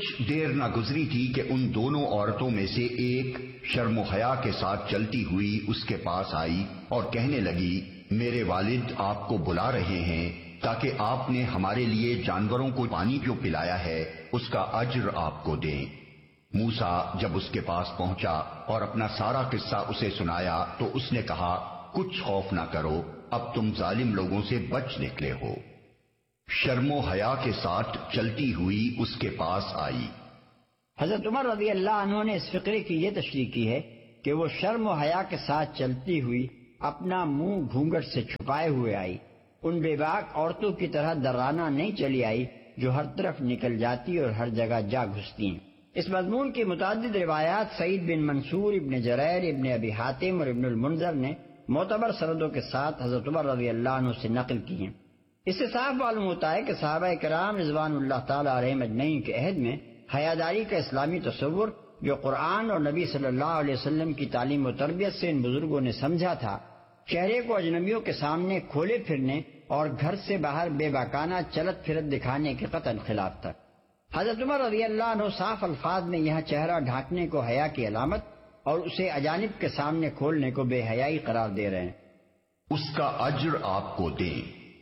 کچھ دیر نہ گزری تھی کہ ان دونوں عورتوں میں سے ایک شرم و حیا کے ساتھ چلتی ہوئی اس کے پاس آئی اور کہنے لگی، میرے والد آپ کو بلا رہے ہیں تاکہ آپ نے ہمارے لیے جانوروں کو پانی جو پلایا ہے اس کا اجر آپ کو دیں۔ موسیٰ جب اس کے پاس پہنچا اور اپنا سارا قصہ اسے سنایا تو اس نے کہا، کچھ خوف نہ کرو، اب تم ظالم لوگوں سے بچ نکلے ہو۔ شرم و حیا کے ساتھ چلتی ہوئی اس کے پاس آئی۔ حضرت عمر رضی اللہ عنہ نے اس فقرے کی یہ تشریح کی ہے کہ وہ شرم و حیا کے ساتھ چلتی ہوئی اپنا منہ گھونگھٹ سے چھپائے ہوئے آئی، ان بے باک عورتوں کی طرح درانہ نہیں چلی آئی جو ہر طرف نکل جاتی اور ہر جگہ جا گھستی ہیں۔ اس مضمون کی متعدد روایات سعید بن منصور، ابن جریر، ابن ابی حاتم اور ابن المنذر نے معتبر سندوں کے ساتھ حضرت عمر رضی اللہ عنہ سے نقل کی ہیں۔ اس سے صاف معلوم ہوتا ہے کہ صحابہ کرام رضوان اللہ تعالی علیہم اجمعین کے عہد میں حیاداری کا اسلامی تصور جو قرآن اور نبی صلی اللہ علیہ وسلم کی تعلیم و تربیت سے ان بزرگوں نے سمجھا تھا، چہرے کو اجنبیوں کے سامنے کھولے پھرنے اور گھر سے باہر بے باکانہ چلت پھرت دکھانے کے قطعاً خلاف تھا۔ حضرت عمر رضی اللہ عنہ صاف الفاظ میں یہاں چہرہ ڈھانکنے کو حیا کی علامت اور اسے اجانب کے سامنے کھولنے کو بے حیائی قرار دے رہے ہیں۔ اس کا اجر آپ کو دیں۔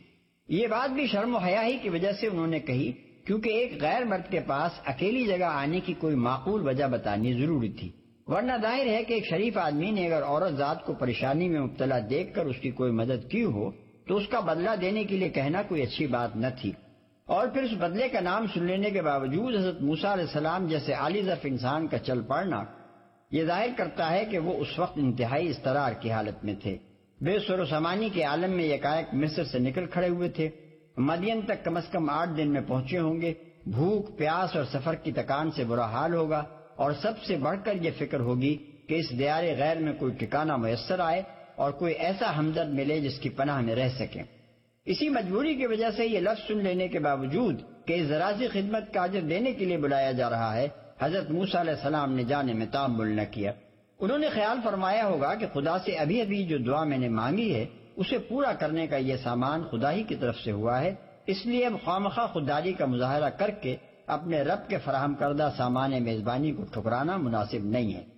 یہ بات بھی شرم و حیا ہی کی وجہ سے انہوں نے کہی، کیونکہ ایک غیر مرد کے پاس اکیلی جگہ آنے کی کوئی معقول وجہ بتانی ضروری تھی، ورنہ ظاہر ہے کہ ایک شریف آدمی نے اگر عورت ذات کو پریشانی میں مبتلا دیکھ کر اس کی کوئی مدد کی ہو تو اس کا بدلہ دینے کے لیے کہنا کوئی اچھی بات نہ تھی، اور پھر اس بدلے کا نام سن لینے کے باوجود حضرت موسیٰ علیہ السلام جیسے عالی ظرف انسان کا چل پڑنا یہ ظاہر کرتا ہے کہ وہ اس وقت انتہائی اضطرار کی حالت میں تھے، بے سر و سامانی کے عالم میں یکایک مصر سے نکل کھڑے ہوئے تھے، مدین تک کم از کم 8 دن میں پہنچے ہوں گے، بھوک پیاس اور سفر کی تکان سے برا حال ہوگا، اور سب سے بڑھ کر یہ فکر ہوگی کہ اس دیار غیر میں کوئی ٹھکانہ میسر آئے اور کوئی ایسا ہمدرد ملے جس کی پناہ میں رہ سکے۔ اسی مجبوری کی وجہ سے یہ لفظ سن لینے کے باوجود کہ اس ذرا سی خدمت کا اجر دینے کے لیے بلایا جا رہا ہے، حضرت موسیٰ علیہ السلام نے جانے میں تأمل نہ کیا۔ انہوں نے خیال فرمایا ہوگا کہ خدا سے ابھی ابھی جو دعا میں نے مانگی ہے اسے پورا کرنے کا یہ سامان خدا ہی کی طرف سے ہوا ہے، اس لیے اب خوامخواہ خودداری کا مظاہرہ کر کے اپنے رب کے فراہم کردہ سامان میزبانی کو ٹھکرانا مناسب نہیں ہے۔